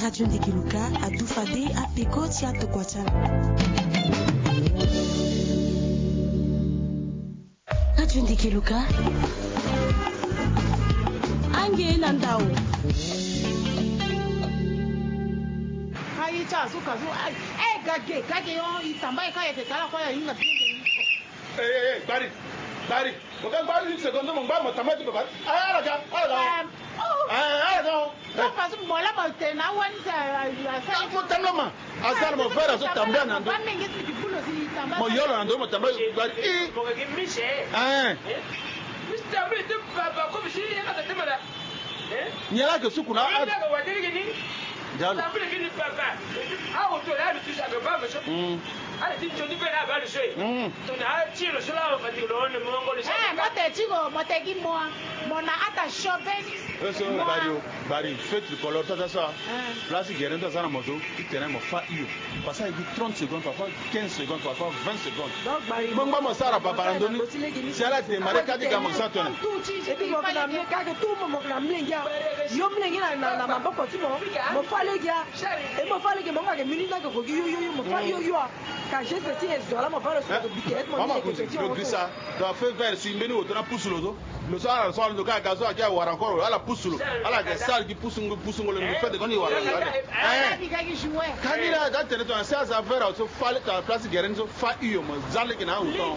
Radio Ndikiluka adufade apekoti atokwachana. Radio Ndikiluka ange landau. Hai chazu kazu gage yo itambaye kaya tekala kwa yinga pinge. Bari. Bukan baru ini sekolah tu membawa tamati babat. Ada. Pas mola malte na wanta sa ko tamla ma. Azar mo fera so tambia na ndo. Mo yolo na ndo mo tambia bari. Mo ke mise. Mr. Mr. Papa ko bisi ya ka tamala. Nyala ke suku na. Ada ko wadiri gini. Jalo. Tambia gini papa. Awo to la bitu sa ga ba so. Ala tin jodi be na ba le so. To na ti lo so la ba ti lo ne mo ngolo sa. Mote ki mona ata shopeni. Eso bari fait tricolore ça. Là si guerin dans sa moto, il tenait mon fa io. Passer avec 30 secondes parfois 15 secondes parfois 20 secondes. Donc bari. Bon ba mo sara papa andoni. Si ala démarrer quand il commence à tourner. Et puis mo na mi ka ke tout mo na mlengia. Yo mlengia na maboko ti mo fa le gars. Et mo fa le gars mo ka ke minute ka ko yo mo fa yo. Quand j'ai sorti les dollars mo fa le so biquet mo. Maman ko le ça doit faire vers si mbeni o tona pousse lozo. Le soir le soir le ka gazo a kia war encore ala pousse lo. Ala que ça qui pousse le fait de qu'on y war. Quand il a dans tene to un ça affaire au fall ta place guerin so fa iyo mo zale ki na o ton.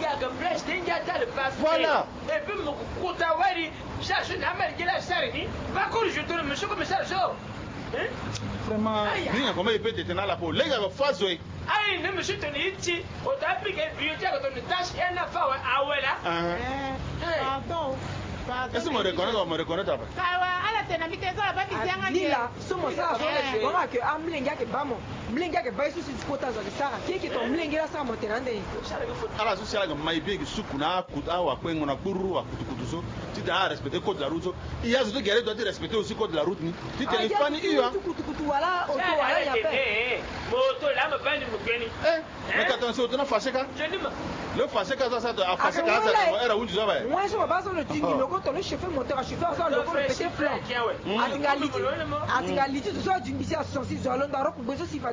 Voilà. Et puis mo ko ta wari cherche na mer gila sari va ko je tourne monsieur comme ça jo. Vraiment, rien comment il peut te tenir la peau. Les gars face oui. Ai ne monsieur toni iti o ta pique biota ko ton tâche et na fa wa awela. Pardon. Est-ce que me reconnaît pas? Kawa ala tena miteza ba bizanga ni. Lila, somo sa so ngoma ke amlenga ke bamo. Mlenga ke baisu si kota za sara. Kiki to mlenga sa moterande. Ala so sala mai big suku na kuta wa kwengo na kuru wa kutukutuso. Tu dois respecter code de la route. Il y a ce que doit respecter aussi code de la route ni. Tu téléphone iyo. Kutukutu wala auto wala ya pe. Moto la me bani mu gani. Mais attention, tu na fâché ka? Je dis ma. Le fâché ka ça a fâché ka ça era unju zaba. Moi je va sur le tingi logo to le chauffeur moteur chauffeur ça le petit flanc. Atinga liti to so dingisi a 66 zolo ndaro ko bozo sifa